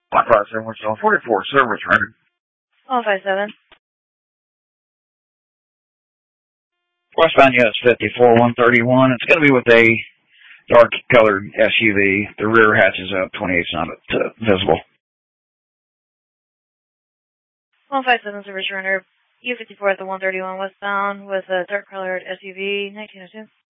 157, 44, service rendered. 157. Westbound US 54, 131. It's going to be with a dark colored SUV. The rear hatch is up, 28's not visible. 157, service rendered. U54 at the 131 westbound with a dark colored SUV, 1902.